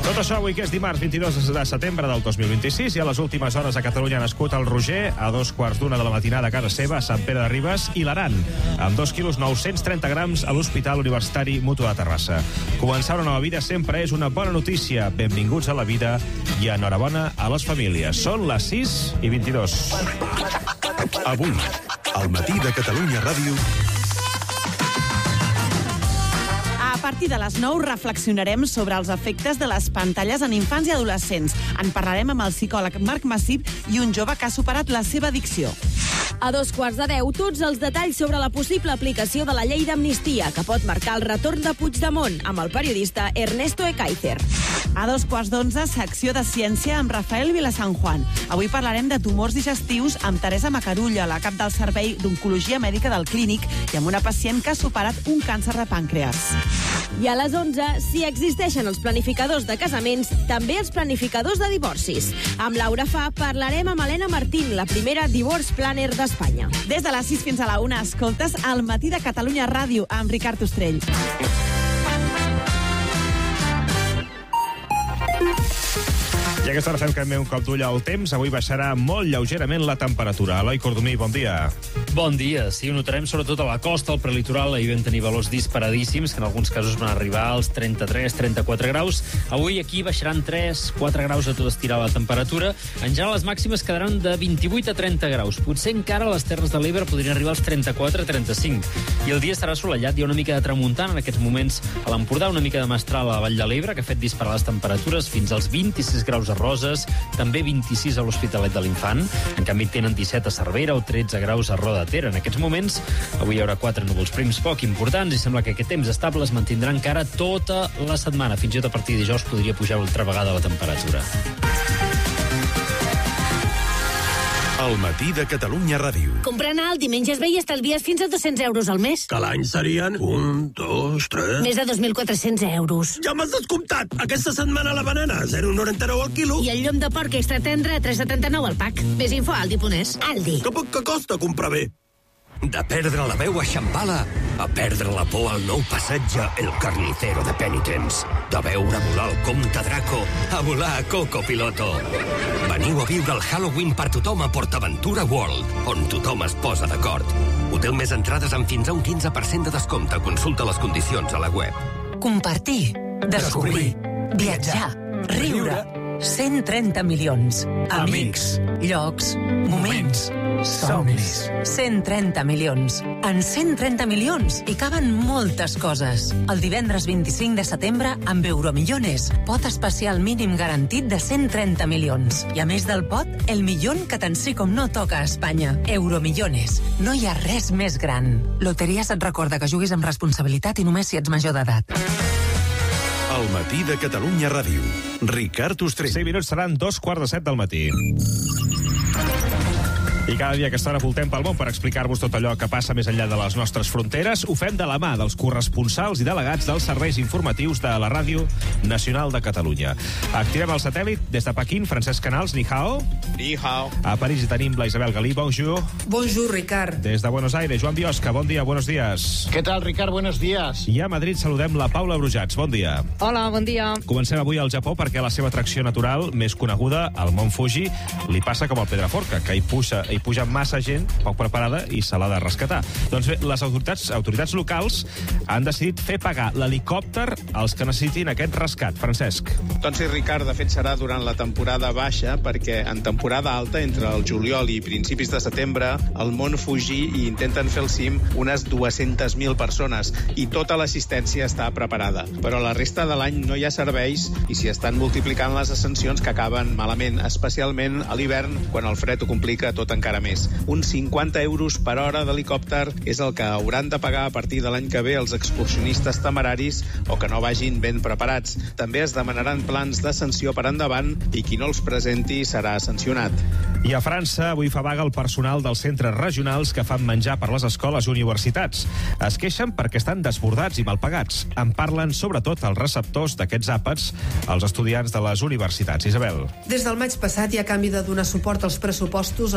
Tot això avui que és dimarts 22 de setembre del 2026 i a les últimes hores a Catalunya ha nascut el Roger a 2:15 de la matinada a casa seva a Sant Pere de Ribes i l'Aran amb 2 quilos 930 grams a l'Hospital Universitari Mutu de Terrassa. Començar una nova vida sempre és una bona notícia. Benvinguts a la vida i enhorabona a les famílies. Són les 6:22. Avui, al matí de Catalunya Ràdio. A partir de les 9 reflexionarem sobre els efectes de les pantalles en infants i adolescents. En parlarem amb el psicòleg Marc Massip i un jove que ha superat la seva addicció. A 2:15, tots els detalls sobre la possible aplicació de la llei d'amnistia, que pot marcar el retorn de Puigdemont, amb el periodista Ernesto Ekaizer. A 2:15, secció de ciència amb Rafael Vilasanjuan. Avui parlarem de tumors digestius amb Teresa Macarulla, la cap del Servei d'Oncologia Mèdica del Clínic, i amb una pacient que ha superat un càncer de pàncreas. I a les 11, si existeixen els planificadors de casaments, també els planificadors de divorcis. Amb Laura Fa parlarem amb Helena Martín, la primera divorce planner d'Espanya. Des de les 6 fins a la 1 escoltes El matí de Catalunya Ràdio amb Ricard Ostrell. I a aquesta hora fem també un cop d'ull al temps. Avui baixarà molt lleugerament la temperatura. Eloi Cordomí, bon dia. Bon dia. Sí, ho notarem sobretot a la costa, al prelitoral. Ahir vam tenir valors disparadíssims, que en alguns casos van arribar als 33-34 graus. Avui aquí baixaran 3-4 graus a tot estirar la temperatura. En general, les màximes quedaran de 28 a 30 graus. Potser encara a les Terres de l'Ebre podrien arribar als 34-35. I el dia estarà assolellat. Hi ha una mica de tramuntana en aquests moments a l'Empordà, una mica de mestral a la Vall de l'Ebre, que ha fet disparar les temperatures fins als 26 graus a Roses, també 26 a l'Hospitalet de l'Infant. En canvi, tenen 17 a Cervera o 13 graus a Roda de Ter. En aquests moments, avui hi haurà 4 núvols prims poc importants i sembla que aquest temps estable es mantindrà encara tota la setmana. Fins i tot a partir de dijous podria pujar altra vegada la temperatura. Al matí de Catalunya Ràdio. Comprant alt dimenges ve i estalvies fins a 200 euros al mes. Que l'any serien 1, 2, 3... Més de 2.400 euros. Ja m'has descomptat! Aquesta setmana la banana, 0,99 al quilo. I el llom de porc extra tendre, 3,79 al pack. Més info a Aldi.es. Aldi. Que poc que costa comprar bé. De perdre la veu a Xambala a perdre la por al nou passatge El Carnicero de Penitents. De veure volar el comte Draco a volar a Coco Piloto. Veniu a viure el Halloween per tothom a PortAventura World, on tothom es posa d'acord. Hotel més entrades amb fins a un 15% de descompte. Consulta les condicions a la web. Compartir, descobrir, viatjar, riure. 130 milions. Amics, llocs, moments, somnis. 130 milions. En 130 milions hi caben moltes coses. El divendres 25 de setembre, amb Euromillones, pot especial mínim garantit de 130 milions. I a més del pot, el milion que tant sí com no toca a Espanya. Euromillones. No hi ha res més gran. Loteries et recorda que juguis amb responsabilitat i només si ets major d'edat. Al matí de Catalunya Ràdio. Ricard Ostrell. 5 minuts seran 2:15 del matí. I cada dia a aquesta hora voltem pel món per explicar-vos tot allò que passa més enllà de les nostres fronteres. Ho fem de la mà dels corresponsals i delegats dels serveis informatius de la Ràdio Nacional de Catalunya. Activem el satèl·lit des de Pequín. Francesc Canals, ni hao. Ni hao. A París hi tenim la Isabel Galí, bonjour. Bonjour, Ricard. Des de Buenos Aires, Joan Biosca, bon dia, buenos días. ¿Qué tal, Ricard? Buenos días. I a Madrid saludem la Paula Brujats, bon dia. Hola, bon dia. Comencem avui al Japó perquè la seva atracció natural més coneguda, el Mont Fuji, li passa com al Pedraforca, que hi puja massa gent poc preparada i se l'ha de rescatar. Doncs bé, les autoritats locals han decidit fer pagar l'helicòpter als que necessitin aquest rescat. Francesc. Doncs sí, Ricard, de fet serà durant la temporada baixa, perquè en temporada alta, entre el juliol i principis de setembre, al Mont Fuji hi intenten fer el cim unes 200.000 persones i tota l'assistència està preparada. Però la resta de l'any no hi ha serveis i s'hi estan multiplicant les ascensions que acaben malament, especialment a l'hivern, quan el fred ho complica tot encara més. Uns 50 euros per hora d'helicòpter és el que hauran de pagar a partir de l'any que ve els excursionistes temeraris o que no vagin ben preparats. També es demanaran plans d'ascensió per endavant i qui no els presenti serà sancionat. I a França avui fa vaga el personal dels centres regionals que fan menjar per les escoles i universitats. Es queixen perquè estan desbordats i mal pagats. En parlen sobretot els receptors d'aquests àpats als estudiants de les universitats. Isabel. Des del maig passat i a canvi de donar suport als pressupostos, els socialistes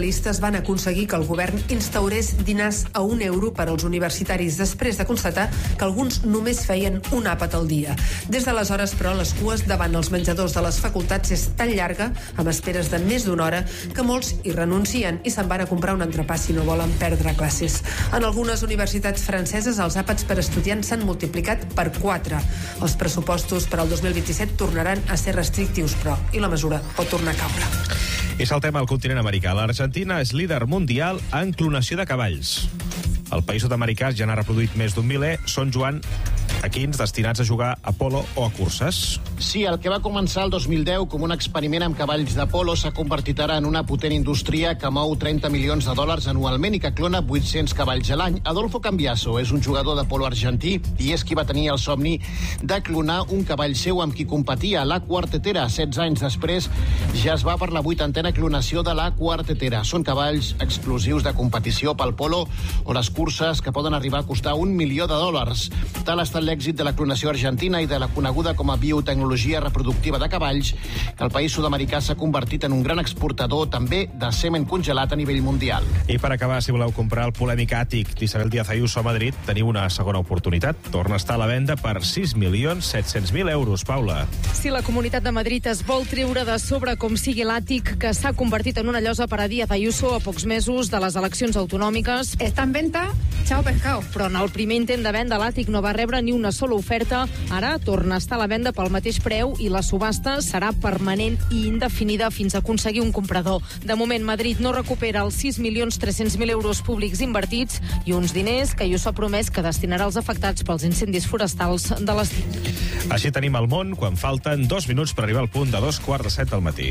socialistes van aconseguir que el govern instaurés dinars a €1 per als universitaris després de constatar que alguns només feien un àpat al dia. Des d'aleshores, però, les cues davant els menjadors de les facultats és tan llarga, amb esperes de més d'una hora, que molts hi renuncien i se'n van a comprar un entrepà si no volen perdre classes. En algunes universitats franceses, els àpats per estudiants s'han multiplicat per 4. Els pressupostos per al 2027 tornaran a ser restrictius, però, i la mesura pot tornar a caure. I saltem al continent americà. L'Argentina és líder mundial en clonació de cavalls. El país sud-americà ja n'ha reproduït més d'un miler. Són, Joan, equins destinats a jugar a polo o a curses. Sí, el que va començar el 2010 com un experiment amb cavalls de polo s'ha convertit ara en una potent indústria que mou $30 milions anualment i que clona 800 cavalls a l'any. Adolfo Cambiaso és un jugador de polo argentí i és qui va tenir el somni de clonar un cavall seu amb qui competia, la Quartetera. 16 anys després ja es va per la 80a clonació de la Quartetera. Són cavalls exclusius de competició pel polo o les curses que poden arribar a costar $1 milió. Tal ha estat l'èxit de la clonació argentina i de la coneguda com a biotecnologia reproductiva de cavalls, que el país sud-americà s'ha convertit en un gran exportador també de semen congelat a nivell mundial. I per acabar, si voleu comprar el polèmic àtic d'Isabel Díaz Ayuso a Madrid, teniu una segona oportunitat. Torna a estar a la venda per €6.700.000, Paula. Si la Comunitat de Madrid es vol treure de sobre com sigui l'àtic que s'ha convertit en una llosa per a Díaz Ayuso a pocs mesos de les eleccions autonòmiques, està en venta, chao pescado. Però en el primer intent de venda l'àtic no va rebre ni una sola oferta. Ara torna a estar a la venda pel mateix preu i la subhasta serà permanent i indefinida fins a aconseguir un comprador. De moment, Madrid no recupera els €6.300.000 públics invertits i uns diners que Ayuso ha promès que destinarà als afectats pels incendis forestals de l'estiu. Així tenim el món quan falten 2 minuts per arribar al punt de 2:45 del matí.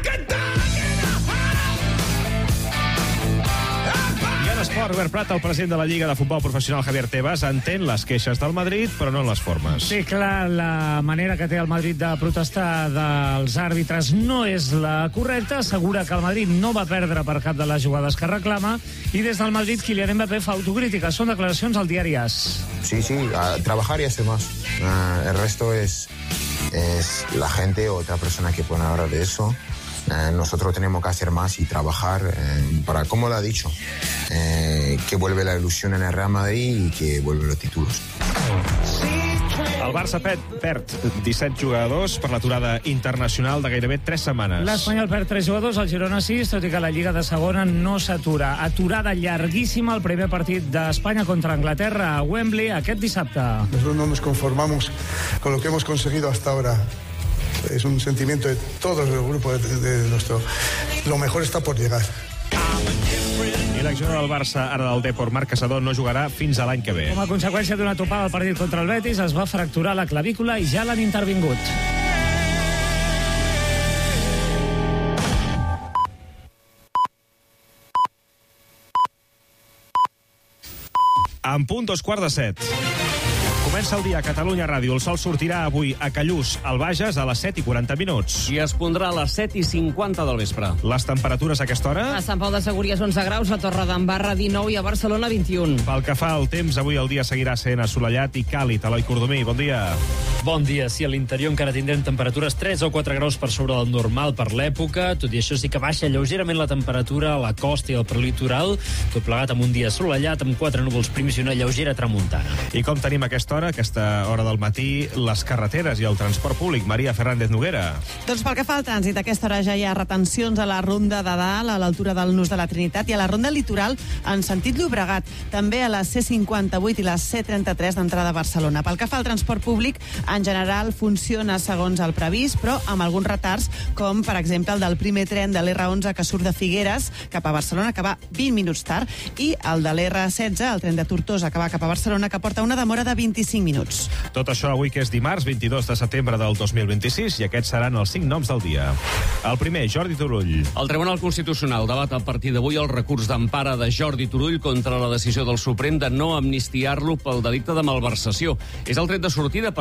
Esport, Robert Prat, el president de la Lliga de Futbol Professional, Javier Tebas, entén les queixes del Madrid, però no en les formes. Sí, clar, la manera que té el Madrid de protestar dels àrbitres no és la correcta. Assegura que el Madrid no va perdre per cap de les jugades que reclama i des del Madrid Kylian Mbappé fa autocrítica. Són declaracions al diari AS. Sí, a trabajar y hacer más. El resto es la gente o otra persona que pueden hablar de eso. Nosotros tenemos que hacer más y trabajar para, como lo ha dicho, que vuelve la ilusión en el Real Madrid y que vuelven los títulos. El Barça perd 17 jugadors per l'aturada internacional de gairebé 3 setmanes. L'Espanyol perd 3 jugadors, el Girona 6, tot i que la Lliga de Segona no s'atura. Aturada llarguíssima el primer partit d'Espanya contra Anglaterra a Wembley aquest dissabte. Nosotros no nos conformamos con lo que hemos conseguido hasta ahora. Es un sentimiento de todo el grupo de nuestro... Lo mejor está por llegar. I l'exjugador del Barça, ara del Depor, Marc Caçador, no jugarà fins a l'any que ve. Com a conseqüència d'una topada al partit contra el Betis, es va fracturar la clavícula i ja l'han intervingut. En punt 2:45. Comença el dia a Catalunya Ràdio. El sol sortirà avui a Callús, al Bages, a les 7:40. I es pondrà a les 7:50 del vespre. Les temperatures a aquesta hora? A Sant Pau de Segúries 11 graus, a Torredembarra 19 i a Barcelona 21. Pel que fa al temps, avui el dia seguirà sent assolellat i càlid. Eloi Cordomí, bon dia. Bon dia. Sí, a l'interior encara tindrem temperatures 3 o 4 graus per sobre del normal per l'època. Tot i això sí que baixa lleugerament la temperatura a la costa i al prelitoral. Tot plegat amb un dia assolellat, amb 4 núvols prims i una lleugera tramuntana. I com tenim aquesta hora del matí, les carreteres i el transport públic? Maria Fernández Noguera. Doncs pel que fa al trànsit, a aquesta hora ja hi ha retencions a la Ronda de Dalt, a l'altura del Nus de la Trinitat, i a la Ronda Litoral en sentit Llobregat, també a la C58 i la C33 d'entrada a Barcelona. Pel que fa al transport públic, en general funciona segons el previst, però amb alguns retards, com per exemple el del primer tren de l'R11 que surt de Figueres cap a Barcelona, que va 20 minuts tard, i el de l'R16, el tren de Tortosa que va cap a Barcelona, que porta una demora de 25 minuts. Tot això avui, que és dimarts 22 de setembre del 2026, i aquests seran els 5 noms del dia. El primer, Jordi Turull. El Tribunal Constitucional debat a partir d'avui el recurs d'empara de Jordi Turull contra la decisió del Suprem de no amnistiar-lo pel delicte de malversació. És el tret de sortida per l'aplicació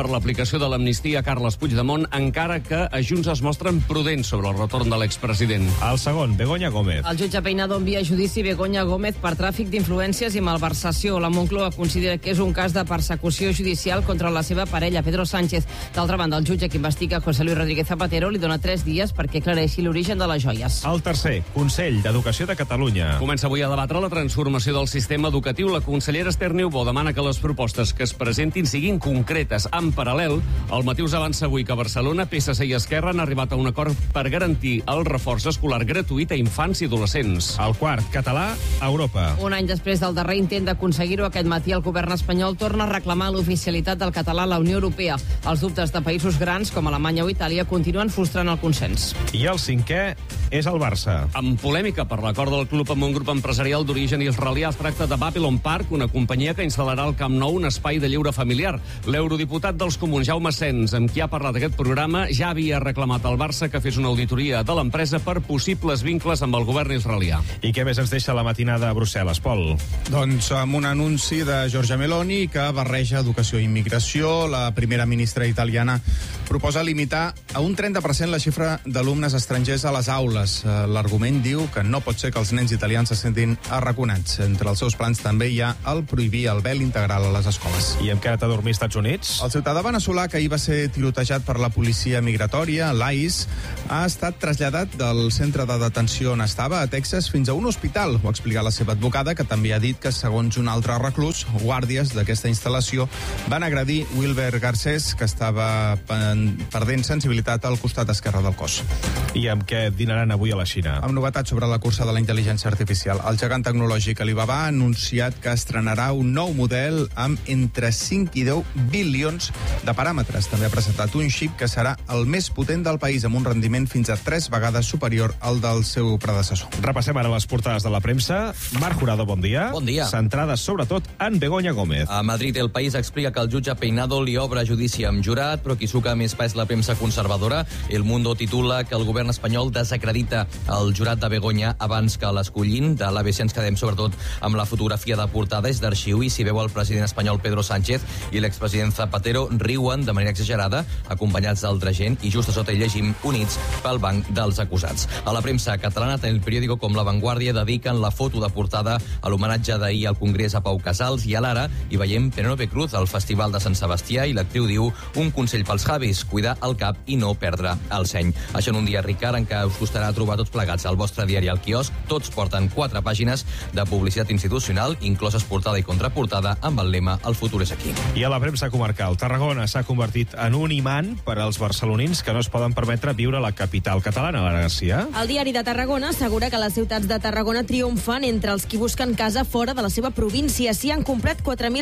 l'aplicació de l'amnistia a Carles Puigdemont, encara que a Junts es mostren prudents sobre el retorn de l'expresident. El segon, Begoña Gómez. El jutge Peinado envia a judici Begoña Gómez per tràfic d'influències i malversació. La Moncloa considera que és un cas de persecució judicial contra la seva parella, Pedro Sánchez. D'altra banda, el jutge que investiga José Luis Rodríguez Zapatero li dona 3 dies perquè aclareixi l'origen de les joies. El tercer, Consell d'Educació de Catalunya. Comença avui a debatre la transformació del sistema educatiu. La consellera Esther Niubó demana que les propostes que es presentin siguin concretes. En paral·lel, el Matí us avança avui que a Barcelona, PSC i Esquerra han arribat a un acord per garantir el reforç escolar gratuït a infants i adolescents. El quart, català a Europa. Un any després del darrer intent d'aconseguir-ho, aquest matí el govern espanyol torna a reclamar l'oficialitat del català a la Unió Europea. Els dubtes de països grans com Alemanya o Itàlia continuen frustrant el consens. I el cinquè és el Barça. Amb polèmica per l'acord del club amb un grup empresarial d'origen israelià, es tracta de Babylon Park, una companyia que instal·larà al Camp Nou un espai de lleure familiar. L'eurodiputat dels Comuns, Jaume Sens, amb qui ha parlat aquest programa, ja havia reclamat al Barça que fes una auditoria de l'empresa per possibles vincles amb el govern israelià. I què més ens deixa la matinada a Brussel·les, Pol? Doncs amb un anunci de Giorgia Meloni que barreja educació i immigració. La primera ministra italiana proposa limitar a un 30% la xifra d'alumnes estrangers a les aules. L'argument diu que no pot ser que els nens italians se sentin arraconats. Entre els seus plans també hi ha el prohibir el vel integral a les escoles. I amb què ha anat a dormir als Estats Units? El ciutadà veneçolà que ahir va ser tirotejat per la policia migratòria, l'ICE, ha estat traslladat del centre de detenció on estava, a Texas, fins a un hospital. Ho ha explicat la seva advocada, que també ha dit que, segons un altre reclús, guàrdies d'aquesta instal·lació van agredir Wilber Garcés, que estava perdent sensibilitat al costat esquerre del cos. I amb què dinaran avui a la Xina? Amb novetats sobre la cursa de la intel·ligència artificial. El gegant tecnològic Alibaba ha anunciat que estrenarà un nou model amb entre 5 i 10 bilions de paràmetres. També ha presentat un xip que serà el més potent del país, amb un rendiment fins a 3 vegades superior al del seu predecessor. Repassem ara les portades de la premsa. Marc Jurado, bon dia. Bon dia. Centrades sobretot en Begoña Gómez. A Madrid, El País explica que el jutge Peinado li obre judici amb jurat, però qui suca més pa és la premsa conservadora. El Mundo titula que el govern espanyol desacredita el jurat de Begoña abans que l'escollin. De l'ABC ens quedem sobretot amb la fotografia de portada, és d'arxiu, i s'hi veu el president espanyol Pedro Sánchez i l'expresident Zapatero riuen de manera exagerada, acompanyats d'altra gent, i just a sota hi llegim units pel banc dels acusats. A la premsa catalana, tant El Periódico com La Vanguardia dediquen la foto de portada a l'homenatge d'ahir al Congrés a Pau Casals, i a l'Ara hi veiem Penélope Cruz al Festival de Sant Sebastià, i l'actriu diu: un consell pels Javis, cuidar el cap i no perdre el seny. Això en un dia, Ricard, en què us costarà trobar tots plegats al vostre diari al quiosc. Tots porten 4 pàgines de publicitat institucional, incloses portada i contraportada, amb el lema "El futur és aquí". I a la premsa comarcal, Tarragona s'ha convertit en un imant per als barcelonins que no es poden permetre viure a la capital catalana, Lara Garcia. El diari de Tarragona assegura que les ciutats de Tarragona triomfen entre els qui busquen casa fora de la seva província. S'hi han comprat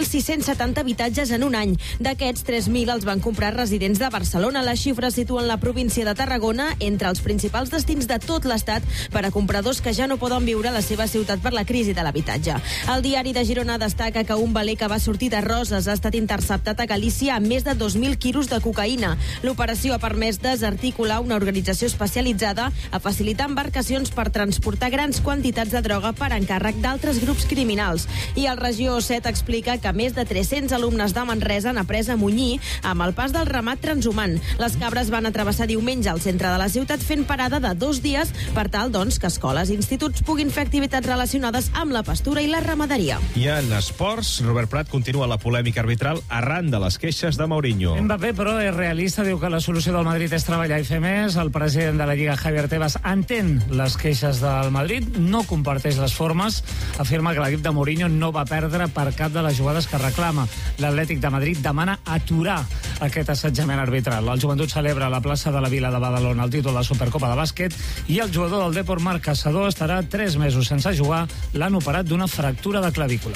4.670 habitatges en un any. D'aquests, 3.000 els van comprar residents de Barcelona. Les xifres situen la província de Tarragona entre els principals destins de tot l'Estat per a compradors que ja no poden viure a la seva ciutat per la crisi de l'habitatge. El diari de Girona destaca que un veler que va sortir de Roses ha estat interceptat a Galícia amb més de 2.000 quilos de cocaïna. L'operació ha permès desarticular una organització especialitzada a facilitar embarcacions per transportar grans quantitats de droga per encàrrec d'altres grups criminals. I el Regió 7 explica que més de 300 alumnes de Manresa han après a munyir amb el pas del ramat transhumant. Les cabres van a travessar diumenge al centre de la ciutat fent parada de 2 dies per tal, doncs, que escoles i instituts puguin fer activitats relacionades amb la pastura i la ramaderia. I en esports, Robert Prat continua la polèmica arbitral arran de les queixes de Mourinho. Mbappé, però, és realista, diu que la solució del Madrid és treballar i fer més. El president de la Lliga, Javier Tebas, entén les queixes del Madrid, no comparteix les formes, afirma que l'equip de Mourinho no va perdre per cap de les jugades que reclama. L'Atlètic de Madrid demana aturar aquest assetjament arbitral. El Joventut celebra a la plaça de la Vila de Badalona el títol de la Supercopa de bàsquet i el jugador del Depor, Marc Caçador, estarà 3 mesos sense jugar. L'han operat d'una fractura de clavícula.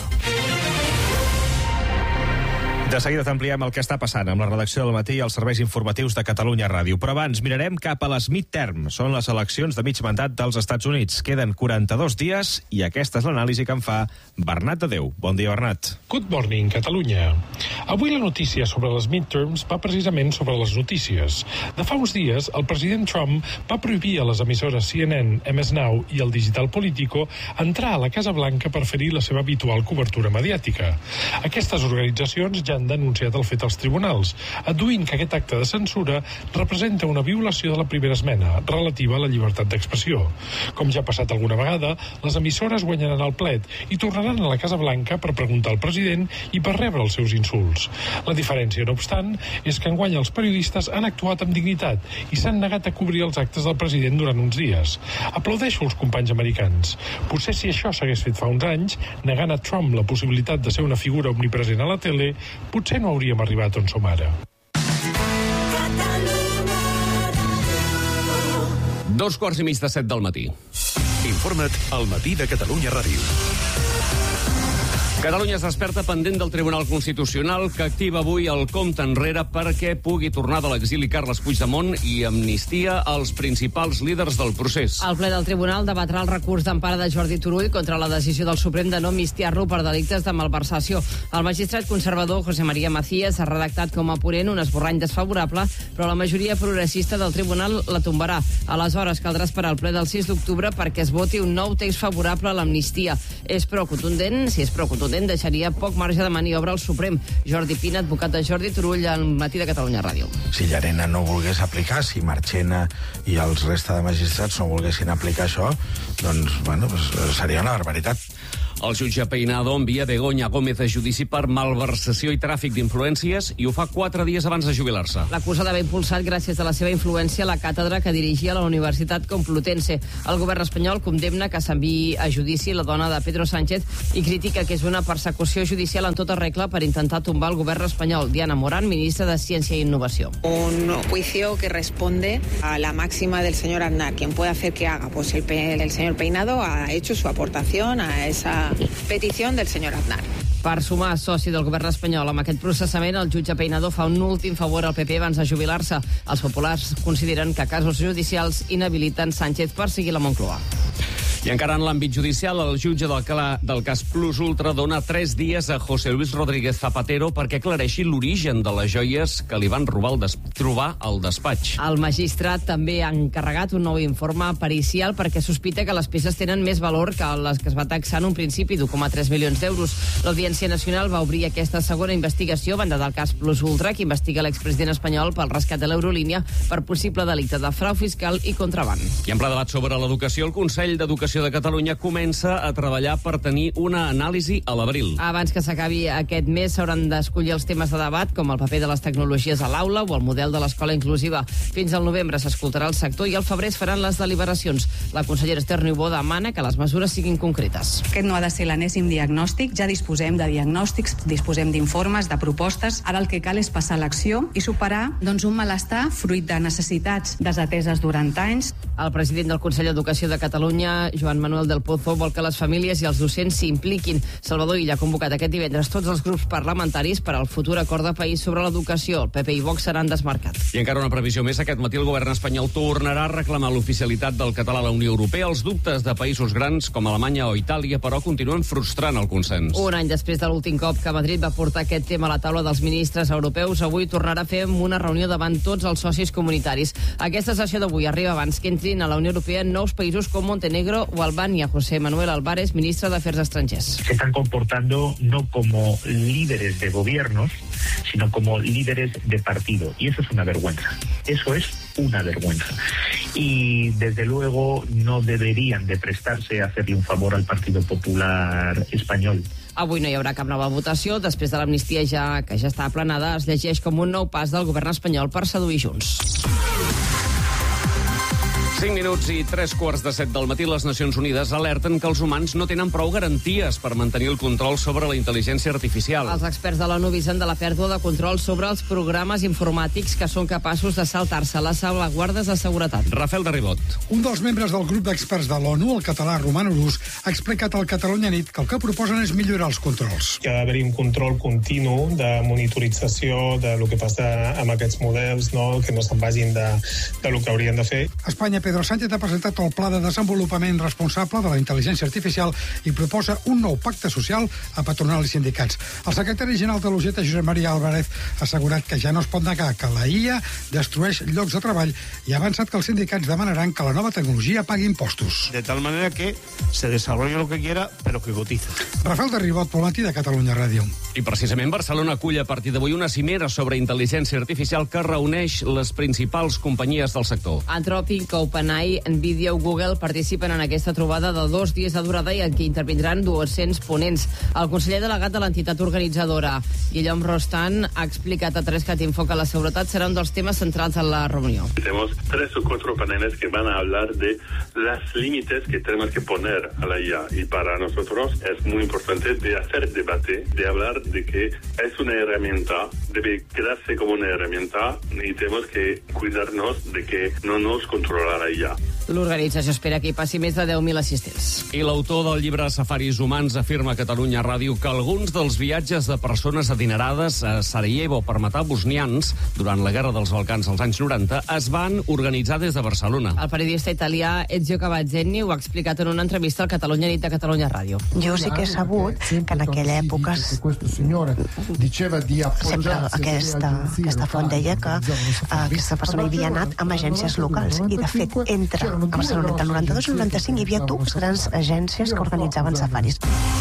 De seguida t'ampliem el que està passant amb la redacció del Matí i els serveis informatius de Catalunya Ràdio. Però abans mirarem cap a les midterm. Són les eleccions de mig mandat dels Estats Units. Queden 42 dies i aquesta és l'anàlisi que en fa Bernat de Déu. Bon dia, Bernat. Good morning, Catalunya. Avui la notícia sobre les midterms va precisament sobre les notícies. De fa uns dies, el president Trump va prohibir a les emissores CNN, MS Now i el digital Politico entrar a la Casa Blanca per fer-hi la seva habitual cobertura mediàtica. Aquestes organitzacions ja han han denunciat el fet als tribunals, adduint que aquest acte de censura representa una violació de la primera esmena, relativa a la llibertat d'expressió. Com ja ha passat alguna vegada, les emissores guanyaran el plet i tornaran a la Casa Blanca per preguntar al president i per rebre els seus insults. La diferència, no obstant, és que enguany els periodistes han actuat amb dignitat i s'han negat a cobrir els actes del president durant uns dies. Aplaudeixo els companys americans. Potser si això s'hagués fet fa uns anys, negant a Trump la possibilitat de ser una figura omnipresent a la tele, potser no hauríem arribat on som ara. 2:15 del matí. Informa't al Matí de Catalunya Ràdio. Catalunya es desperta pendent del Tribunal Constitucional, que activa avui el compte enrere perquè pugui tornar de l'exili Carles Puigdemont i amnistia als principals líders del procés. El ple del Tribunal debatrà el recurs d'empara de Jordi Turull contra la decisió del Suprem de no amnistiar-lo per delictes de malversació. El magistrat conservador José María Macías ha redactat com a ponent un esborrany desfavorable, però la majoria progressista del Tribunal la tombarà. Aleshores, caldrà esperar el ple del 6 d'octubre perquè es voti un nou text favorable a l'amnistia. Si és prou contundent, deixaria poc marge de maniobra al Suprem. Jordi Pina, advocat de Jordi Turull, al Matí de Catalunya Ràdio. Si Llarena no volgués aplicar, si Marchena i els resta de magistrats no volguessin aplicar això, doncs, seria una barbaritat. El jutge Peinado envia Begoña Gómez a judici per malversació i tràfic d'influències i ho fa 4 dies abans de jubilar-se. L'acusa d'haver impulsat, gràcies a la seva influència, la càtedra que dirigia a la Universitat Complutense. El govern espanyol condemna que s'enviï a judici la dona de Pedro Sánchez i critica que és una persecució judicial en tota regla per intentar tombar el govern espanyol. Diana Morán, ministra de Ciència i Innovació. Un juicio que responde a la máxima del señor Aznar. Quien puede hacer que haga, pues el señor Peinado ha hecho su aportación a esa petición del señor Aznar. Per sumar soci del govern espanyol amb aquest processament, el jutge Peinado fa un últim favor al PP abans de jubilar-se. Els populars consideren que casos judicials inhabiliten Sánchez per seguir la Moncloa. I encara en l'àmbit judicial, el jutge del cas Plus Ultra dona 3 dies a José Luis Rodríguez Zapatero perquè aclareixi l'origen de les joies que li van trobar al despatx. El magistrat també ha encarregat un nou informe pericial perquè sospita que les peces tenen més valor que les que es va taxar en un principi d'1,3 milions d'euros. L'Audiència Nacional va obrir aquesta segona investigació a banda del cas Plus Ultra, que investiga l'expresident espanyol pel rescat de l'Eurolínia per possible delicte de frau fiscal i contraban. I en ple debat sobre l'educació, el Consell d'Educació de Catalunya comença a treballar per tenir una anàlisi a l'abril. Abans que s'acabi aquest mes s'hauran d'escollir els temes de debat, com el paper de les tecnologies a l'aula o el model de l'escola inclusiva. Fins al novembre s'escoltarà el sector i al febrer es faran les deliberacions. La consellera Esther Niubó demana que les mesures siguin concretes. Aquest no ha de ser l'enèsim diagnòstic, ja disposem de diagnòstics, disposem d'informes, de propostes. Ara el que cal és passar a l'acció i superar un malestar fruit de necessitats desateses durant anys. El president del Consell d'Educació de Catalunya, Joan Manuel del Pozo, vol que les famílies i els docents s'impliquin. Salvador Illa ha convocat aquest divendres tots els grups parlamentaris per al futur acord de país sobre l'educació. El PP i Vox seran desmarcats. I encara una previsió més. Aquest matí el govern espanyol tornarà a reclamar l'oficialitat del català a la Unió Europea. Els dubtes de països grans com Alemanya o Itàlia, però, continuen frustrant el consens. Un any després de l'últim cop que Madrid va portar aquest tema a la taula dels ministres europeus, avui tornarà a fer una reunió davant tots els socis comunitaris. Aquesta sessió d'avui arriba abans que entrin a la Unió Europea nous països com Montenegro o Albania. José Manuel Álvarez, ministre de Afers Estrangers. Se están comportando no como líderes de gobiernos, sino como líderes de partido. Y eso es una vergüenza. Eso es una vergüenza. Y desde luego no deberían de prestarse a hacerle un favor al Partido Popular Espanyol. Avui no hi haurà cap nova votació. Després de l'amnistia que ja està aplanada, es llegeix com un nou pas del govern espanyol per seduir Junts. 5 minuts i 3:15 del matí, les Nacions Unides alerten que els humans no tenen prou garanties per mantenir el control sobre la intel·ligència artificial. Els experts de l'ONU avisen de la pèrdua de control sobre els programes informàtics que són capaços de saltar-se les salvaguardes de seguretat. Rafael de Ribot. Un dels membres del grup d'experts de l'ONU, el català Roman Urús, ha explicat al Catalunya Nit que el que proposen és millorar els controls. Hi ha d'haver un control continu de monitorització de lo que passa amb aquests models, no? Que no se'n vagin de lo que haurien de fer. Espanya, Pedro Sánchez ha presentat el Pla de Desenvolupament Responsable de la Intel·ligència Artificial i proposa un nou pacte social a patronal i sindicats. El secretari general de l'UGT, Josep María Álvarez, ha assegurat que ja no es pot negar que la IA destrueix llocs de treball i ha avançat que els sindicats demanaran que la nova tecnologia pagui impostos. De tal manera que se desarrolle lo que quiera, pero que cotice. Rafael de Ribot, pel Matí de Catalunya Ràdio. I precisament Barcelona acull a partir d'avui una cimera sobre intel·ligència artificial que reuneix les principals companyies del sector. Anthropic, OpenAI, Nvidia o Google participen en aquesta trobada de 2 dies de durada i en què intervindran 200 ponents. El conseller delegat de l'entitat organitzadora, Guillaume Rostand, ha explicat a 3cat Info que la seguretat serà un dels temes centrals en la reunió. Tenemos 3 o 4 paneles que van a hablar de los límites que tenemos que poner a la IA. Y para nosotros es muy importante de hacer debate, de hablar de que es una herramienta, debe quedarse como una herramienta y tenemos que cuidarnos de que no nos controla la IA. L'organització espera que hi passi més de 10.000 assistents. I l'autor del llibre Safaris humans afirma a Catalunya Ràdio que alguns dels viatges de persones adinerades a Sarajevo per matar bosnians durant la Guerra dels Balcans als anys 90 es van organitzar des de Barcelona. El periodista italià Ezio Cavazzeni ho ha explicat en una entrevista al Catalunya Nit de Catalunya Ràdio. Jo sí que he sabut que en aquella època sempre aquesta font deia que aquesta persona havia anat amb agències locals i de fet entre a Barcelona entre el 92 i el 95 hi havia 2 grans agències que organitzaven safaris.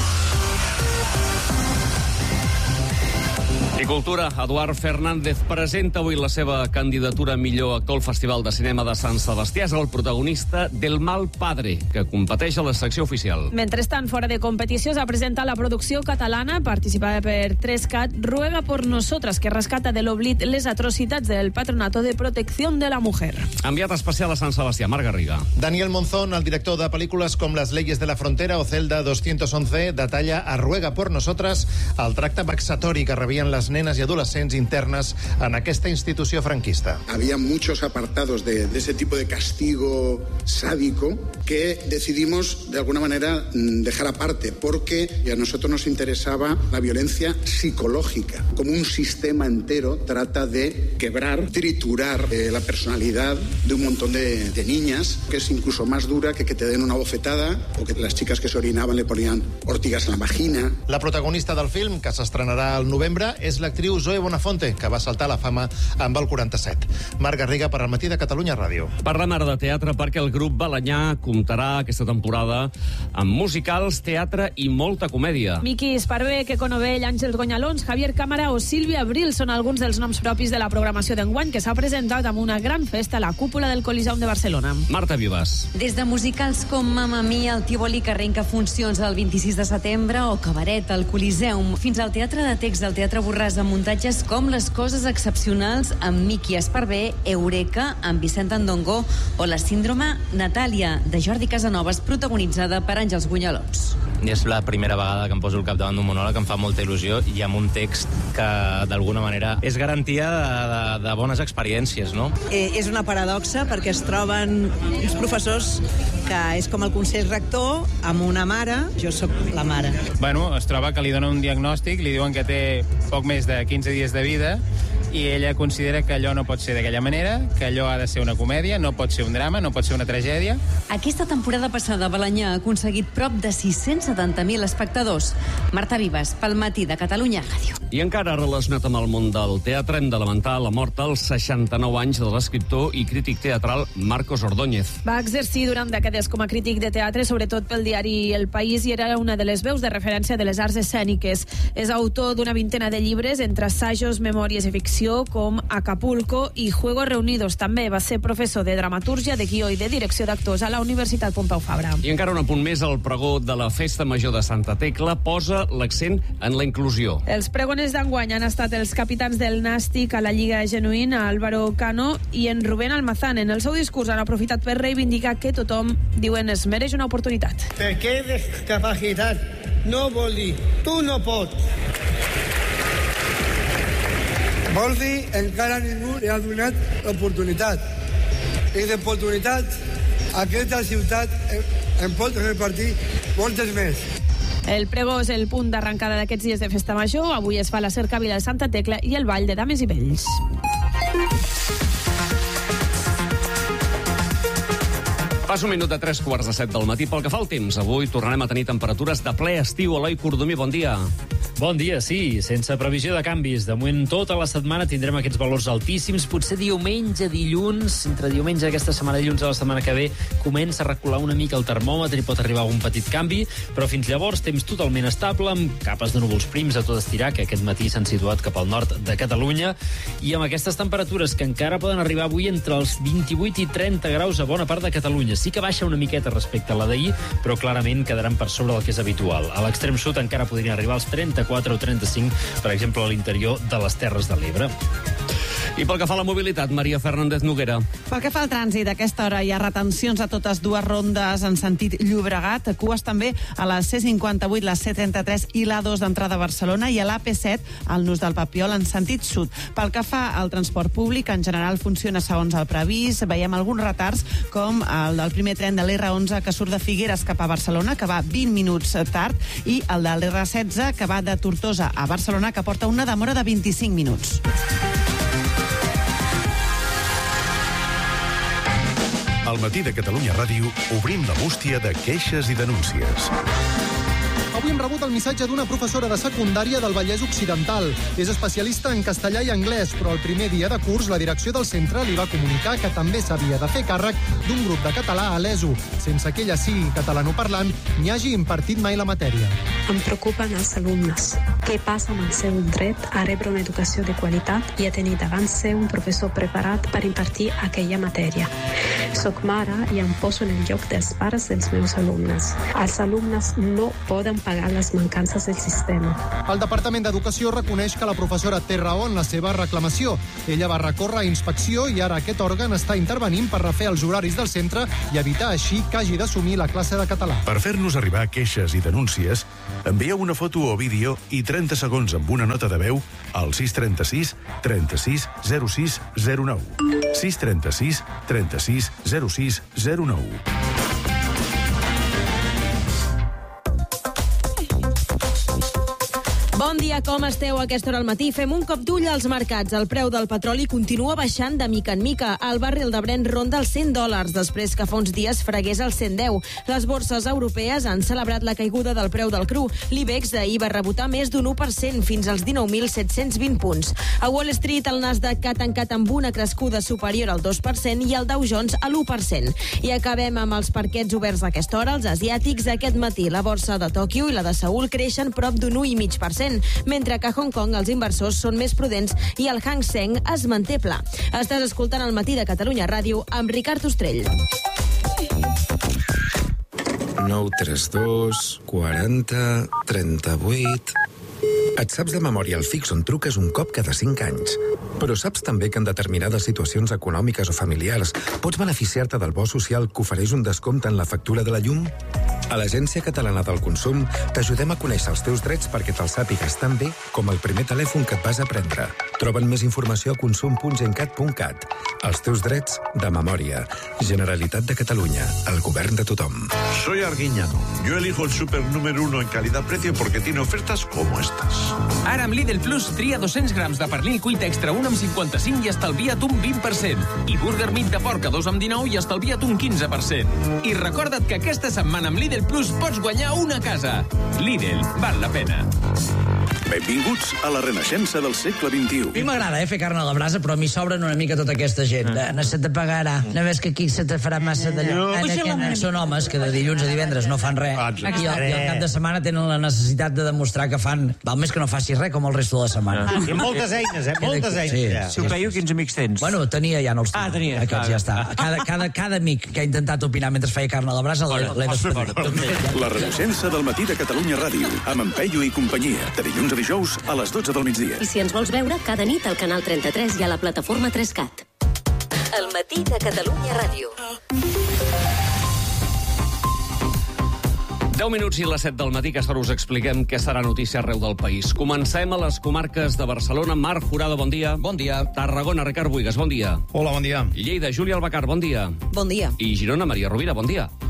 I cultura, Eduard Fernández presenta avui la seva candidatura a millor actor al Festival de Cinema de Sant Sebastià. És el protagonista del Mal Padre, que competeix a la secció oficial. Mentrestant, fora de competició, s'ha presentat la producció catalana, participada per 3cat, Ruega por Nosotras, que rescata de l'oblit les atrocitats del Patronato de Protección de la Mujer. Enviat especial a Sant Sebastià, Marc Garriga. Daniel Monzón, el director de pel·lícules com Las leyes de la frontera o Celda 211, detalla a Ruega por Nosotras el tracte vexatori que rebien les nenes y adolescentes internas en aquesta institució franquista. Había muchos apartados de ese tipo de castigo sádico que decidimos de alguna manera dejar aparte porque a nosotros nos interesaba la violencia psicológica. Como un sistema entero trata de quebrar, triturar la personalidad de un montón de niñas, que es incluso más dura que te den una bofetada o que las chicas que se orinaban le ponían ortigas en la vagina. La protagonista del film, que s'estrenarà al novembre, és l'actriu Zoe Bonafonte, que va saltar a la fama amb el 47. Marc Garriga per al Matí de Catalunya Ràdio. Parlem ara de teatre perquè el grup Balanyà comptarà aquesta temporada amb musicals, teatre i molta comèdia. Miqui Esparvé, Queco Novell, Àngels Gonyalons, Javier Cámara o Sílvia Abril són alguns dels noms propis de la programació d'enguany que s'ha presentat amb una gran festa a la cúpula del Coliseum de Barcelona. Marta Vivas. Des de musicals com Mamma Mia, el Tívoli, que arrenca funcions el 26 de setembre, o Cabaret, al Coliseum, fins al Teatre de Text del Teatre Borràs amb muntatges com Les coses excepcionals amb Miqui Esparvé, Eureka amb Vicent Andongo o La síndrome Natàlia de Jordi Casanovas, protagonitzada per Àngels Gonyalons. És la primera vegada que em poso al capdavant d'un monòleg, em fa molta il·lusió i amb un text que d'alguna manera és garantia de bones experiències, no? És una paradoxa perquè es troben uns professors que és com el consell rector amb una mare, jo sóc la mare. Bueno, es troba que li donen un diagnòstic, li diuen que té poc més de 15 dies de vida i ella considera que allò no pot ser d'aquella manera, que allò ha de ser una comèdia, no pot ser un drama, no pot ser una tragèdia. Aquesta temporada passada, Balanyà ha aconseguit prop de 670.000 espectadors. Marta Vivas, pel Matí de Catalunya Ràdio. I encara relacionat amb el món del teatre, hem de lamentar la mort als 69 anys de l'escriptor i crític teatral Marcos Ordóñez. Va exercir durant dècades com a crític de teatre, sobretot pel diari El País, i era una de les veus de referència de les arts escèniques. És autor d'una vintena de llibres, entre assajos, memòries i ficció, com Acapulco i Juegos Reunidos. També va ser professor de dramatúrgia, de guió i de direcció d'actors a la Universitat Pompeu Fabra. I encara un apunt més, el pregó de la Festa Major de Santa Tecla posa l'accent en la inclusió. Els pregoners d'enguany han estat els capitans del Nàstic a la Lliga Genuïna, Álvaro Cano i en Rubén Almazán. En el seu discurs han aprofitat per reivindicar que tothom, diuen, es mereix una oportunitat. Perquè discapacitat no vol dir tu no pots. Vol dir encara ningú li ha donat l'oportunitat. I d'oportunitat aquesta ciutat en pot repartir moltes més. El pregó és el punt d'arrencada d'aquests dies de Festa Major. Avui es fa la cercavila de Santa Tecla i el ball de dames i vells. Passa un minut de 3:15 del matí. Pel que fa al temps, avui tornarem a tenir temperatures de ple estiu. Eloi Cordomí, bon dia. Bon dia, sí, sense previsió de canvis. De moment, tota la setmana tindrem aquests valors altíssims. Potser diumenge, dilluns, entre diumenge aquesta setmana, dilluns de la setmana que ve, comença a recular una mica el termòmetre i pot arribar algun petit canvi, però fins llavors temps totalment estable, amb capes de núvols prims a tot estirar, que aquest matí s'han situat cap al nord de Catalunya, i amb aquestes temperatures que encara poden arribar avui entre els 28 i 30 graus a bona part de Catalunya. Sí que baixa una miqueta respecte a la d'ahir, però clarament quedaran per sobre del que és habitual. A l'extrem sud encara podrien arribar als 34 o 35, per exemple, a l'interior de les Terres de l'Ebre. I pel que fa a la mobilitat, Maria Fernández Noguera. Pel que fa al trànsit, a aquesta hora hi ha retencions a totes dues rondes en sentit Llobregat, cues també a la C58, la C33 i l'A2 d'entrada a Barcelona i a l'AP7 al nus del Papiol en sentit sud. Pel que fa al transport públic, en general funciona segons el previst. Veiem alguns retards, com el del primer tren de l'R11 que surt de Figueres cap a Barcelona, que va 20 minuts tard, i el de l'R16 que va de Tortosa a Barcelona, que porta una demora de 25 minuts. Al matí de Catalunya Ràdio obrim la bústia de queixes i denúncies. Avui hem rebut el missatge d'una professora de secundària del Vallès Occidental. És especialista en castellà i anglès, però el primer dia de curs la direcció del centre li va comunicar que també s'havia de fer càrrec d'un grup de català a l'ESO, sense que ella sigui catalanoparlant ni hagi impartit mai la matèria. Em preocupen els alumnes. Què passa amb el seu dret a rebre una educació de qualitat i a tenir davant seu un professor preparat per impartir aquella matèria? Soc mare i em poso en el lloc dels pares dels meus alumnes. Els alumnes no poden pagar les mancances del sistema. El Departament d'Educació reconeix que la professora té raó en la seva reclamació. Ella va recórrer a inspecció i ara aquest òrgan està intervenint per refer els horaris del centre i evitar així que hagi d'assumir la classe de català. Per fer-nos arribar queixes i denúncies, envieu una foto o vídeo i 30 segons amb una nota de veu al 636 36 06 09. 636 36 06 09. Bon dia, com esteu a aquesta hora al matí? Fem un cop d'ull als mercats. El preu del petroli continua baixant de mica en mica. El barril de Brent ronda els $100, després que fa uns dies fregués els 110. Les borses europees han celebrat la caiguda del preu del cru. L'IBEX d'ahir va rebotar més d'un 1%, fins als 19.720 punts. A Wall Street, el Nasdaq ha tancat amb una crescuda superior al 2% i el Dow Jones a l'1%. I acabem amb els parquets oberts a aquesta hora. Els asiàtics aquest matí. La borsa de Tòquio i la de Seül creixen prop d'un 1,5%. Mentre que a Hong Kong els inversors són més prudents i el Hang Seng es manté pla. Estàs escoltant el matí de Catalunya Ràdio amb Ricard Ostrell. 932 40 38... Et saps de memòria el fix on truques un cop cada 5 anys. Però saps també que en determinades situacions econòmiques o familiars pots beneficiar-te del bo social que ofereix un descompte en la factura de la llum? A l'Agència Catalana del Consum t'ajudem a conèixer els teus drets perquè te'ls sàpigues tan bé com el primer telèfon que et vas a prendre. Troben més informació a consum.gencat.cat. Els teus drets de memòria. Generalitat de Catalunya. El govern de tothom. Soy Arguiñano. Yo elijo el súper número 1 en calidad-precio porque tiene ofertas como estas. Ara amb Lidl Plus tria 200 grams de pernil cuit extra 1 amb 55 i estalvia't un 20%. I burger meat de porc a 2 amb 19 i estalvia't un 15%. I recorda't que aquesta setmana amb Lidl Plus pots guanyar una casa. Lidl, val la pena. Benvinguts a la renaixença del segle XXI. A mi m'agrada fer carn a la brasa, però m'hi sobren una mica tota aquesta gent. No se te pagarà. No ves que aquí se te farà massa d'allò. Són homes que de dilluns a divendres no fan res. I al cap de setmana tenen la necessitat de demostrar que fan... Val més que no facis res com el resto de la setmana. I moltes eines, moltes eines. Si ho creieu, quins amics tens? Bueno, tenia ja, no els tenia. Tenia. Aquests ja està. Cada amic que ha intentat opinar mentre feia carn a la brasa l'he despedit. La renaixença del matí de Catalunya Ràdio, amb en Peyu i companyia, de dilluns a dijous a les 12 del migdia. I si ens vols veure, cada nit al canal 33 i a la plataforma 3CAT. El matí de Catalunya Ràdio. 10 minuts i les 7 del matí, que ara us expliquem què serà notícia arreu del país. Comencem a les comarques de Barcelona. Marc Jurado, bon dia. Bon dia. Tarragona, Ricard Buigas, bon dia. Hola, bon dia. Lleida, Júlia Albacar, bon dia. Bon dia. I Girona, Maria Rovira, bon dia.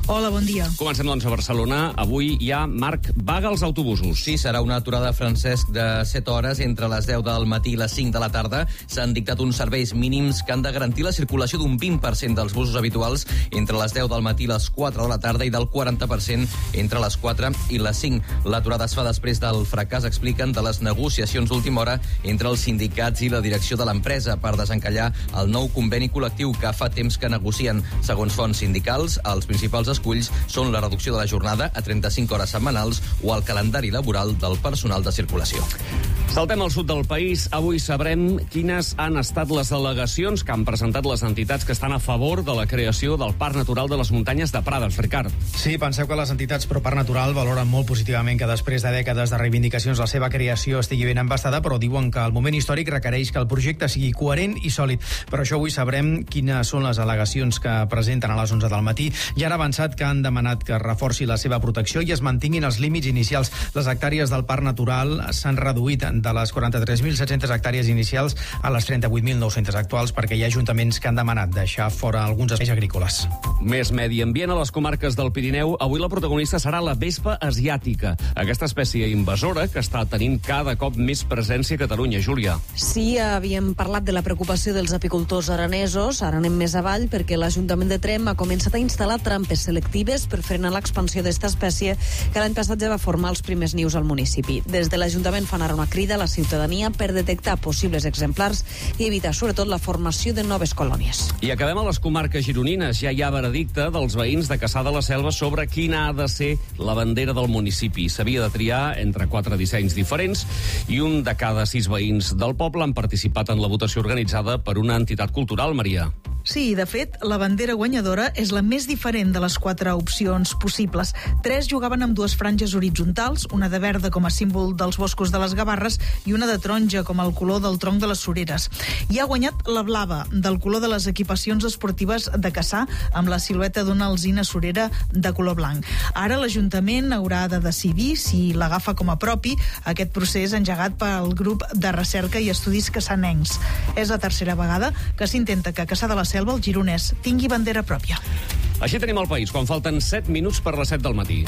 Hola, bon dia. Comencem, doncs, a Barcelona. Avui hi ha Marc vaga als autobusos. Sí, serà una aturada, Francesc, de 7 hores entre les 10 del matí i les 5 de la tarda. S'han dictat uns serveis mínims que han de garantir la circulació d'un 20% dels busos habituals entre les 10 del matí i les 4 de la tarda i del 40% entre les 4 i les 5. L'aturada es fa després del fracàs, expliquen, de les negociacions d'última hora entre els sindicats i la direcció de l'empresa per desencallar el nou conveni col·lectiu que fa temps que negocien. Segons fonts sindicals, els principals esculls són la reducció de la jornada a 35 hores setmanals o el calendari laboral del personal de circulació. Saltem al sud del país. Avui sabrem quines han estat les al·legacions que han presentat les entitats que estan a favor de la creació del Parc Natural de les Muntanyes de Prades. Ricard. Sí, penseu que les entitats pro Parc Natural valoren molt positivament que després de dècades de reivindicacions la seva creació estigui ben embastada, però diuen que el moment històric requereix que el projecte sigui coherent i sòlid. Per això avui sabrem quines són les al·legacions que presenten a les 11 del matí. Ja han avançat que han demanat que es reforci la seva protecció i es mantinguin els límits inicials. Les hectàrees del Parc Natural s'han reduït de les 43.700 hectàrees inicials a les 38.900 actuals perquè hi ha ajuntaments que han demanat deixar fora alguns espais agrícoles. Més medi ambient a les comarques del Pirineu. Avui la protagonista serà la vespa asiàtica, aquesta espècie invasora que està tenint cada cop més presència a Catalunya. Júlia. Sí, havíem parlat de la preocupació dels apicultors aranesos. Ara anem més avall perquè l'Ajuntament de Tremp ha començat a instal·lar trampes selectives per frenar l'expansió d'esta espècie que l'any passat ja va formar els primers nius al municipi. Des de l'Ajuntament fan ara una crida a la ciutadania per detectar possibles exemplars i evitar sobretot la formació de noves colònies. I acabem a les comarques gironines. Ja hi ha veredicte dels veïns de Cassà de la Selva sobre quina ha de ser la bandera del municipi. S'havia de triar entre 4 dissenys diferents i un de cada 6 veïns del poble han participat en la votació organitzada per una entitat cultural, Maria. Sí, de fet, la bandera guanyadora és la més diferent de les 4 opcions possibles. 3 jugaven amb 2 franges horitzontals, una de verda com a símbol dels boscos de les Gavarres i una de taronja com el color del tronc de les Sureres. I ha guanyat la blava, del color de les equipacions esportives de Cassà, amb la silueta d'una alzina surera de color blanc. Ara l'Ajuntament haurà de decidir si l'agafa com a propi, aquest procés engegat pel grup de recerca i estudis cassanencs. És la tercera vegada que s'intenta que Cassà de la Selva, el gironès, tingui bandera pròpia. Així tenim el país, quan falten 7 minuts per les 7 del matí.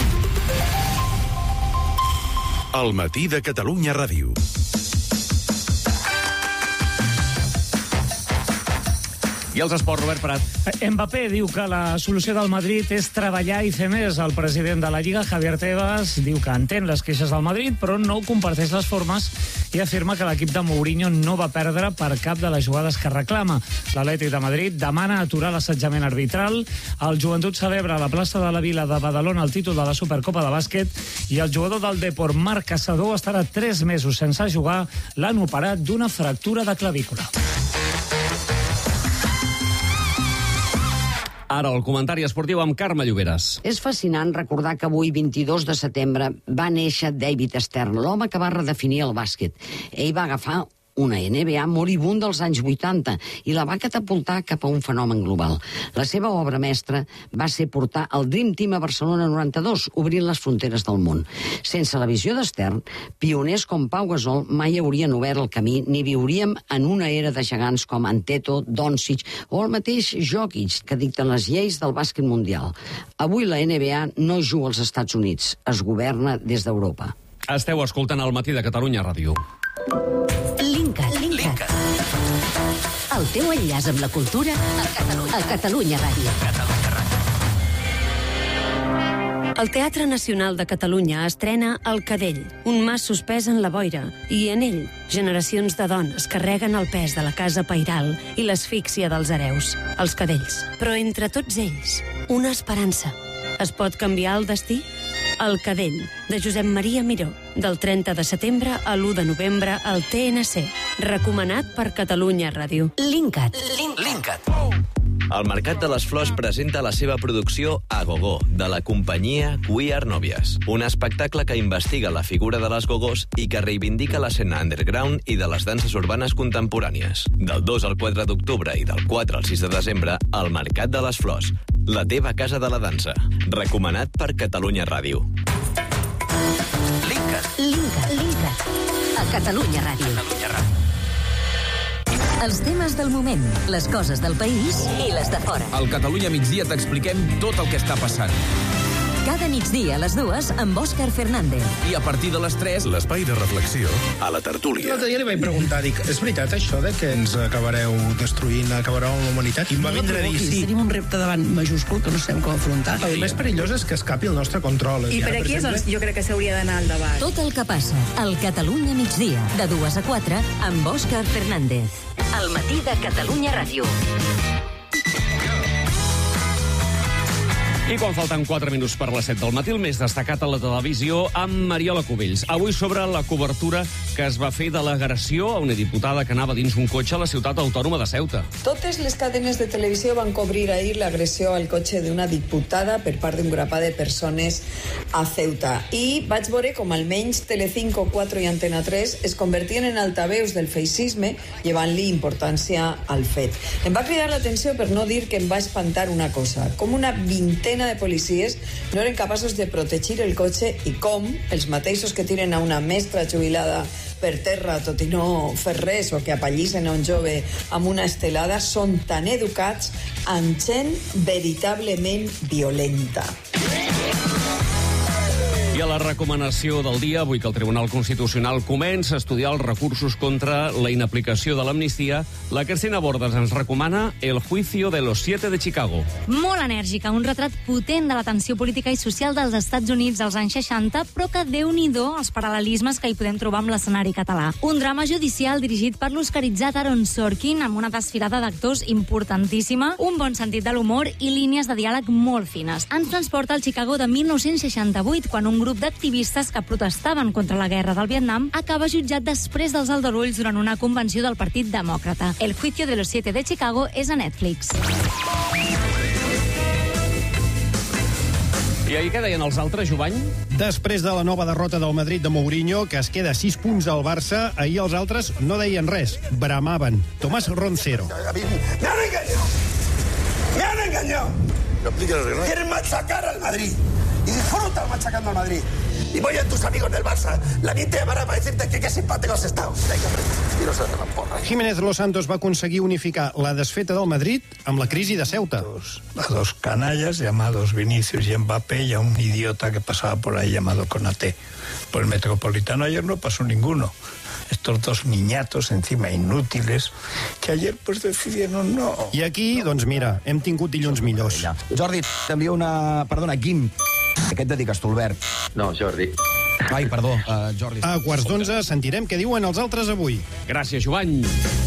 El matí de Catalunya Ràdio. I els esports, Robert Prat. Mbappé diu que la solució del Madrid és treballar i fer més. El president de la Lliga, Javier Tebas, diu que entén les queixes del Madrid, però no comparteix les formes i afirma que l'equip de Mourinho no va perdre per cap de les jugades que reclama. L'Atlètic de Madrid demana aturar l'assetjament arbitral. El Joventut celebra a la plaça de la Vila de Badalona el títol de la Supercopa de bàsquet i el jugador del Depor, Marc Caçador, estarà 3 mesos sense jugar. L'han operat d'una fractura de clavícula. Ara el comentari esportiu amb Carme Lloberes. És fascinant recordar que avui, 22 de setembre, va néixer David Stern, l'home que va redefinir el bàsquet. Ell va agafar una NBA moribunda dels anys 80 i la va catapultar cap a un fenomen global. La seva obra mestra va ser portar el Dream Team a Barcelona 92, obrint les fronteres del món. Sense la visió d'Stern, pioners com Pau Gasol mai haurien obert el camí ni viuríem en una era de gegants com Antetokounmpo, Doncic o el mateix Jokic, que dicten les lleis del bàsquet mundial. Avui la NBA no juga als Estats Units, es governa des d'Europa. Esteu escoltant el matí de Catalunya Ràdio. Linkat. El teu enllaç amb la cultura a Catalunya Ràdio. El Teatre Nacional de Catalunya estrena El Cadell, un mas suspès en la boira, i en ell, generacions de dones carreguen el pes de la casa pairal i l'asfíxia dels hereus, els cadells. Però entre tots ells, una esperança. Es pot canviar el destí? El Cadell, de Josep Maria Miró, del 30 de setembre a l'1 de novembre al TNC. Recomanat per Catalunya Ràdio. Linkat. El Mercat de les Flors presenta la seva producció A Gogó, de la companyia We Are Nòvies. Un espectacle que investiga la figura de les gogós i que reivindica l'escena underground i de les danses urbanes contemporànies. Del 2 al 4 d'octubre i del 4 al 6 de desembre, al Mercat de les Flors, la teva casa de la dansa. Recomanat per Catalunya Ràdio. Linkat. A Catalunya Ràdio. Els temes del moment, les coses del país i les de fora. Al Catalunya Migdia t'expliquem tot el que està passant. Cada migdia a les 2 amb Òscar Fernández. I a partir de les 3... L'espai de reflexió a la tertúlia. L'altre dia li vaig preguntar, dic, és veritat això de que ens acabareu destruint, acabareu amb la humanitat? I em va vindre a dir sí. Tenim un repte davant majúscul que no sabem com afrontar. El més perillós és que escapi el nostre control. I per aquí és on jo crec que s'hauria d'anar al debat. Tot el que passa al Catalunya Migdia, de 2 a 4, amb Òscar Fernández. Al matí de Catalunya Ràdio. I quan falten 4 minuts per les 7 del matí, el més destacat a la televisió amb Mariola Cubells. Avui sobre la cobertura que es va fer de l'agressió a una diputada que anava dins un cotxe a la ciutat autònoma de Ceuta. Totes les cadenes de televisió van cobrir ahir l'agressió al cotxe d'una diputada per part d'un grapat de persones a Ceuta. I vaig veure com almenys Telecinco, 4 i Antena 3 es convertien en altaveus del feixisme, llevant-li importància al fet. Em va cridar l'atenció, per no dir que em va espantar una cosa, com una vintena de policies no eren capaços de protegir el cotxe i com els mateixos que tiren a una mestra jubilada per terra tot i no fer res o que apallissen a un jove amb una estelada són tan educats amb gent veritablement violenta. I a la recomanació del dia, avui que el Tribunal Constitucional comença a estudiar els recursos contra la inaplicació de l'amnistia, la Cristina Bordas ens recomana El juicio de los 7 de Chicago. Molt enèrgica, un retrat potent de la tensió política i social dels Estats Units als anys 60, però que déu-n'hi-do els paral·lelismes que hi podem trobar amb l'escenari català. Un drama judicial dirigit per l'oscaritzat Aaron Sorkin, amb una desfilada d'actors importantíssima, un bon sentit de l'humor i línies de diàleg molt fines. Ens transporta al Chicago de 1968, quan un grup d'activistes que protestaven contra la guerra del Vietnam acaba jutjat després dels aldarulls durant una convenció del Partit Demòcrata. El juicio de los 7 de Chicago és a Netflix. I ahir què deien els altres, Jovany? Després de la nova derrota del Madrid de Mourinho, que es queda 6 punts al Barça, ahir els altres no deien res, bramaven. Tomás Roncero. ¡Me han engañado! ¡Me han engañado! Quieren machacar al Madrid. Y disfrutan machacando al Madrid. Y voy a tus amigos del Barça. La nit te llamará para decirte que qué simpático has estado. Venga, tiros de la porra. Jiménez Los Santos va aconseguir unificar la desfeta del Madrid amb la crisi de Ceuta. A dos canallas llamados Vinicius y Mbappé y a un idiota que pasaba por ahí llamado Konaté. Por el Metropolitano ayer no pasó ninguno. Estos dos niñatos, encima inútiles, que ayer pues decidieron no. I aquí, doncs mira, hem tingut dilluns millors. Jordi, t'envio una... Perdona, Guim. A què et dediques tu, Albert? No, Jordi. Ai, perdó, Jordi. A quarts d'11 sentirem què diuen els altres avui. Gràcies, Jovany.